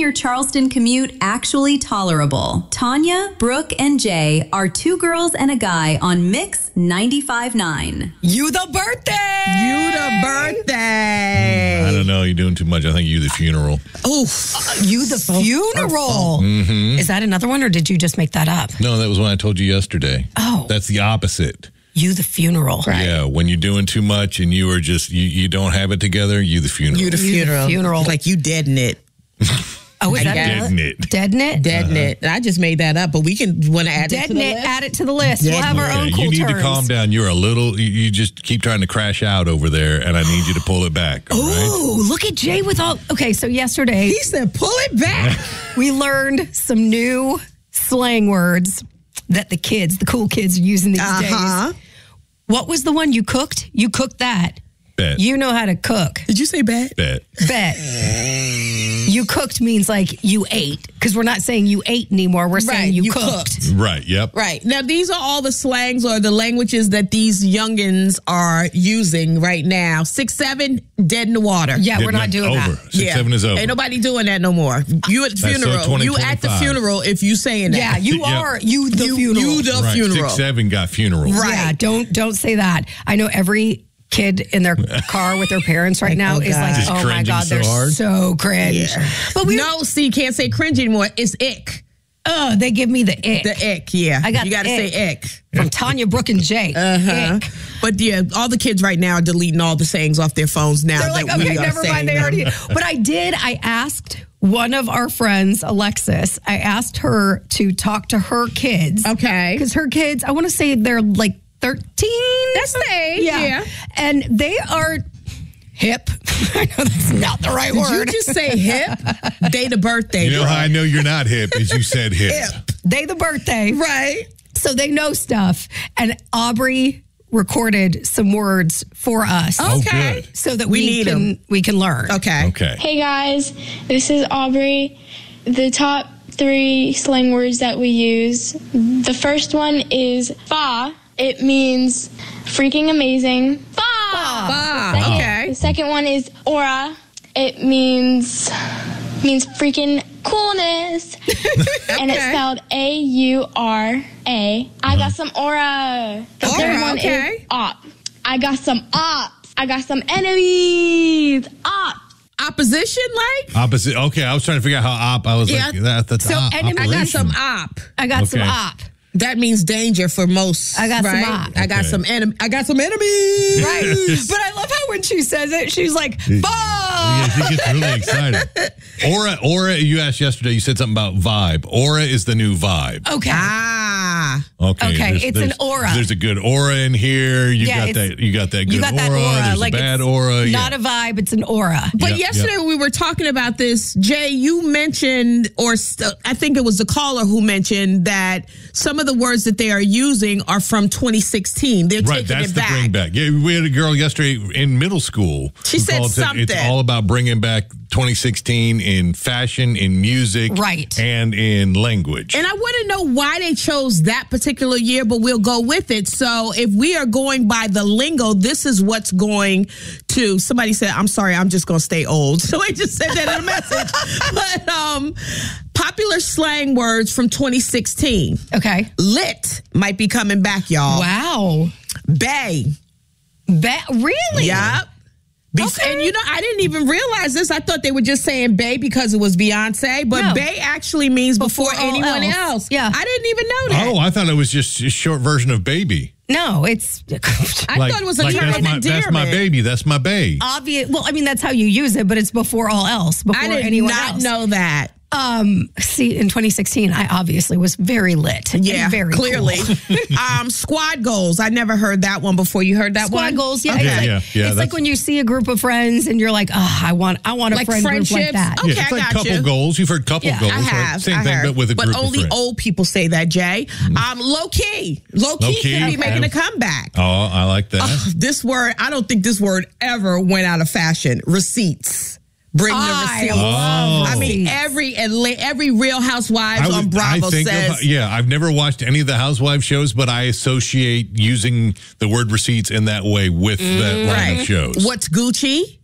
your Charleston commute actually tolerable. Tanya, Brooke, and Jay are two girls and a guy on Mix 95.9. You the birthday. I don't know. You're doing too much. I think you the funeral. Oof. You the funeral. Mm-hmm. Is that another one, or did you just make that up? No, that was what I told you yesterday. Oh. That's the opposite. You the funeral. Right. Yeah, when you're doing too much and you are just, you don't have it together, you the funeral. You the funeral. Like you deadin' it. Oh, is that deaden it? Deaden it? Deaden it. I just made that up, but we can want to add it to the list. Add it to the list. We'll have our own cool You need terms. to calm down. You're a little, you just keep trying to crash out over there, and I need you to pull it back. Oh, look at Jay with all. Okay, so yesterday. He said, pull it back. We learned some new slang words that the cool kids are using these days. What was the one you cooked? You cooked that. Bet. You know how to cook. Did you say bet? Bet. You cooked means like you ate, because we're not saying you ate anymore. We're saying you cooked. Right, yep. Right. Now, these are all the slangs or the languages that these youngins are using right now. 6'7", dead in the water. Yeah, we're not doing over. that. 6'7" is over. Ain't nobody doing that no more. You at the funeral. You at the funeral if you saying that. Yeah, you are. You the funeral. You the right. funeral. 6'7" got funeral. Right. Yeah, don't say that. I know every kid in their car with their parents right now is like, just oh my God, so they're hard. so cringe. Yeah. But you can't say cringe anymore. It's ick. They give me the ick. The ick, yeah. I got you got to say ick. From Tanya, Brooke, and Jay. Ick. But yeah, all the kids right now are deleting all the sayings off their phones now. They're like, okay, never mind. They already. But I asked one of our friends, Alexis, I asked her to talk to her kids. Okay. Because her kids, I want to say they're like 13. That's the age, yeah. And they are hip. I know that's not the right word. Did you just say hip? Date of birthday. You know how I know you're not hip is you said hip. Day the birthday. Right. So they know stuff. And Aubrey recorded some words for us. Okay. So that we can learn. Okay. Hey guys, this is Aubrey. The top 3 slang words that we use. The first one is fa. It means freaking amazing. Fa. The second one is aura. It means freaking coolness. And it's spelled A-U-R-A. I got some aura. The third one is op. I got some ops. I got some enemies. Op. Opposition, like? Opposite. Okay, I was trying to figure out how op. I was like, that's so op. enemy. I got some op. I got some op. That means danger for most. I got some op. I got some enemies. Right. But I love how when she says it, she's like, "Bah!" Yeah, she gets really excited. Aura. You asked yesterday. You said something about vibe. Aura is the new vibe. Okay. Okay. It's an aura. There's a good aura in here. You got that good aura. There's like a bad aura. Not a vibe. It's an aura. But yesterday we were talking about this. Jay, you mentioned, or I think it was the caller who mentioned that some of the words that they are using are from 2016. They're taking that's it the back. bring back. Yeah, we had a girl yesterday in middle school. She said something. It's all about bringing back 2016 in fashion, in music, and in language. And I want to know why they chose that particular year, but we'll go with it. So if we are going by the lingo, this is what's going to. Somebody said, "I'm sorry, I'm just going to stay old." So I just said that in a message. But popular slang words from 2016. Okay. Lit might be coming back, y'all. Wow. Bay. Really? Yep. And you know, I didn't even realize this. I thought they were just saying Bay because it was Beyonce, but Bay actually means before anyone else. Yeah. I didn't even know that. Oh, I thought it was just a short version of baby. No, it's. I thought it was a term of endearment. That's my baby. That's my bae. Obvious. Well, I mean, that's how you use it, but it's before all else. Before I did anyone not else. know that. See, in 2016, I obviously was very lit. Yeah, very clearly. Cool. Squad goals. I never heard that one before. You heard that squad one? Squad goals, yeah. Okay. It's like when you see a group of friends and you're like, oh, I want a like friend group like that. Okay, it's I like got couple you. goals. You've heard couple goals. I have. Right? Same thing, but with a group of only friends. old people say that, Jay. Low key. Low key can be making a comeback. Oh, I like that. This word, I don't think this word ever went out of fashion. Receipts. Bring the receipts. I mean, every Real Housewives on Bravo says. I've never watched any of the Housewives shows, but I associate using the word receipts in that way with that line of shows. What's Gucci?